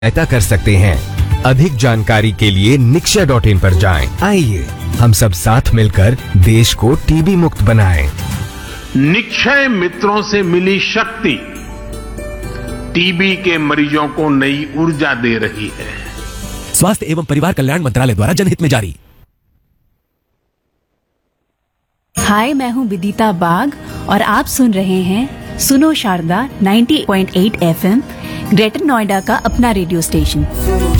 सहायता कर सकते हैं। अधिक जानकारी के लिए nikshay.in पर जाएं। आइए हम सब साथ मिलकर देश को टीबी मुक्त बनाएं। निक्षय मित्रों से मिली शक्ति टीबी के मरीजों को नई ऊर्जा दे रही है। स्वास्थ्य एवं परिवार कल्याण मंत्रालय द्वारा जनहित में जारी। हाय, मैं हूँ विदिता बाग और आप सुन रहे हैं सुनो शारदा 90.8 FM, ग्रेटर नोएडा का अपना रेडियो स्टेशन।